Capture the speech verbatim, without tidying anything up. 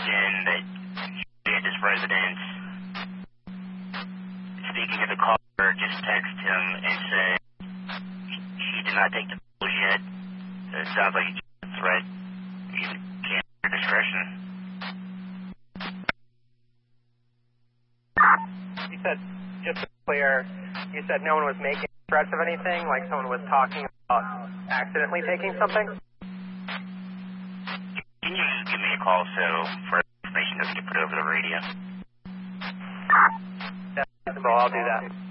information that he and his residence, speaking to the caller, just text him and say she did not take the pills yet. It sounds like a threat. You can't at your discretion. You said, just to be clear, you said no one was making threats of anything, like someone was talking about accidentally taking something? Can you just give me a call so further information doesn't get put over the radio? Yeah, I'll do that.